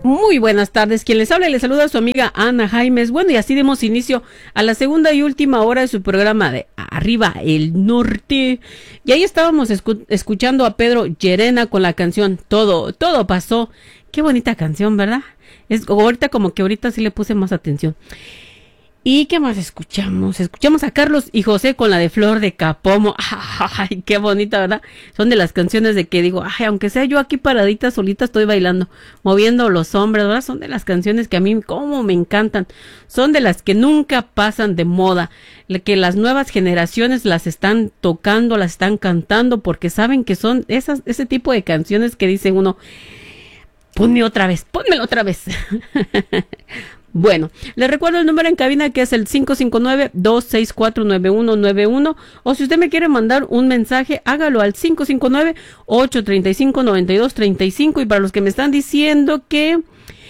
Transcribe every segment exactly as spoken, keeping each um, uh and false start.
Muy buenas tardes, quien les habla y les saluda a su amiga Ana Jaimes. Bueno, y así demos inicio a la segunda y última hora de su programa de Arriba el Norte. Y ahí estábamos escu- escuchando a Pedro Llerena con la canción Todo, Todo Pasó. Qué bonita canción, ¿verdad? Es ahorita como que ahorita sí le puse más atención. ¿Y qué más escuchamos? Escuchamos a Carlos y José con la de Flor de Capomo. Ay, qué bonita, ¿verdad? Son de las canciones de que digo, ay, aunque sea yo aquí paradita solita estoy bailando, moviendo los hombros, ¿verdad? Son de las canciones que a mí como me encantan. Son de las que nunca pasan de moda, que las nuevas generaciones las están tocando, las están cantando, porque saben que son esas, ese tipo de canciones que dice uno, ponme otra vez, pónmelo otra vez. Bueno, les recuerdo el número en cabina que es el cinco cinco nueve, dos seis cuatro, nueve uno nueve uno, o si usted me quiere mandar un mensaje, hágalo al cinco cinco nueve, ocho tres cinco, nueve dos tres cinco. Y para los que me están diciendo que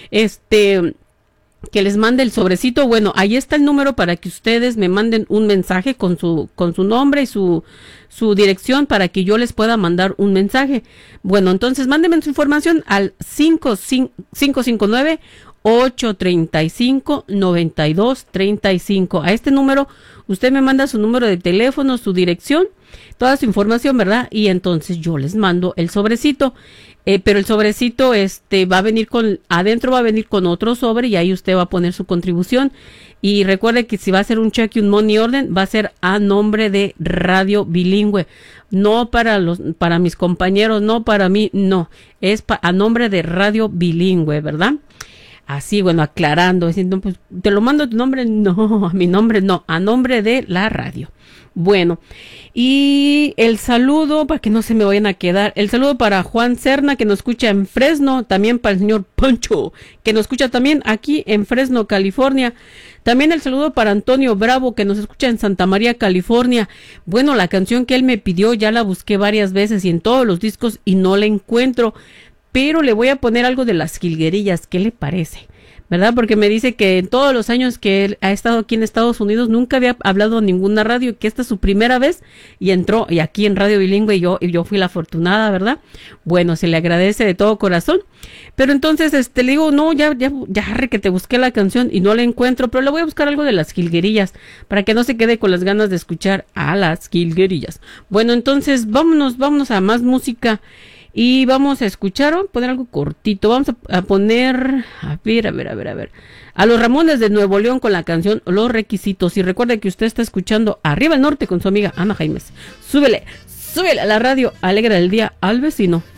este que les mande el sobrecito, bueno, ahí está el número para que ustedes me manden un mensaje con su con su nombre y su su dirección para que yo les pueda mandar un mensaje. Bueno, entonces mándenme su información al cinco cinco nueve, ocho tres cinco, nueve dos tres cinco. A este número usted me manda su número de teléfono, su dirección, toda su información, ¿verdad? Y entonces yo les mando el sobrecito. Eh, pero el sobrecito este va a venir con, adentro va a venir con otro sobre y ahí usted va a poner su contribución. Y recuerde que si va a ser un cheque, un money order, va a ser a nombre de Radio Bilingüe. No para los, para mis compañeros, no para mí, no. Es pa, a nombre de Radio Bilingüe, ¿verdad? Así, bueno, aclarando, diciendo, pues, ¿te lo mando a tu nombre? No, a mi nombre no, a nombre de la radio. Bueno, y el saludo, para que no se me vayan a quedar, el saludo para Juan Serna, que nos escucha en Fresno, también para el señor Pancho, que nos escucha también aquí en Fresno, California. También el saludo para Antonio Bravo, que nos escucha en Santa María, California. Bueno, la canción que él me pidió, ya la busqué varias veces y en todos los discos y no la encuentro. Pero le voy a poner algo de Las Jilguerillas, ¿qué le parece? ¿Verdad? Porque me dice que en todos los años que él ha estado aquí en Estados Unidos nunca había hablado en ninguna radio, que esta es su primera vez y entró y aquí en Radio Bilingüe y yo, y yo fui la afortunada, ¿verdad? Bueno, se le agradece de todo corazón. Pero entonces este le digo, no, ya, ya, ya que te busqué la canción y no la encuentro, pero le voy a buscar algo de Las Jilguerillas para que no se quede con las ganas de escuchar a Las Jilguerillas. Bueno, entonces vámonos, vámonos a más música. Y vamos a escuchar, vamos a poner algo cortito, vamos a, a poner, a ver, a ver, a ver, a ver, a los Ramones de Nuevo León con la canción Los Requisitos. Y recuerde que usted está escuchando Arriba el Norte con su amiga Ana Jaimes. Súbele, súbele a la radio, alegra el día al vecino.